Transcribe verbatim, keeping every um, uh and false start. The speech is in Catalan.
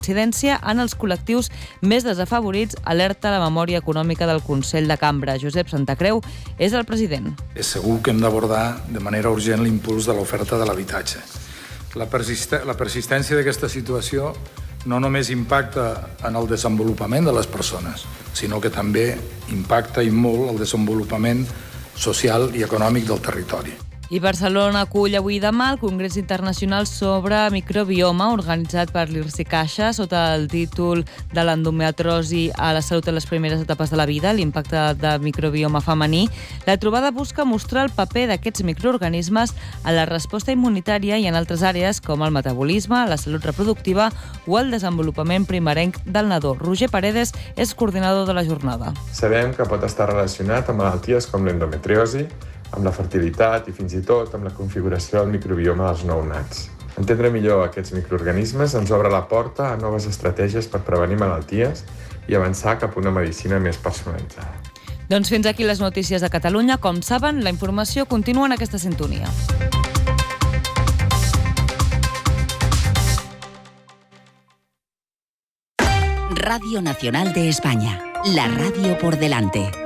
incidència en els col·lectius més desafavorits, alerta la memòria econòmica del Consell de Cambra. Josep Santacreu és el president. És segur que hem d'abordar de manera urgent l'impuls de l'oferta de l'habitatge. La, persist- la persistència d'aquesta situació no només impacta en el desenvolupament de les persones, sinó que també impacta i molt el desenvolupament social i econòmic del territori. I Barcelona acull avui i demà el Congrés Internacional sobre Microbioma, organitzat per l'I R S I Caixa, sota el títol de l'endometriosi a la salut en les primeres etapes de la vida, l'impacte de microbioma femení. La trobada busca mostrar el paper d'aquests microorganismes a la resposta immunitària i en altres àrees com el metabolisme, la salut reproductiva o el desenvolupament primerenc del nadó. Roger Paredes és coordinador de la jornada. Sabem que pot estar relacionat amb malalties com l'endometriosi, amb la fertilitat i fins i tot amb la configuració del microbioma dels nounats. Entendre millor aquests microorganismes ens obre la porta a noves estratègies per prevenir malalties i avançar cap a una medicina més personalitzada. Doncs fins aquí les notícies de Catalunya. Com saben, la informació continua en aquesta sintonia. Radio Nacional de España, la radio por delante.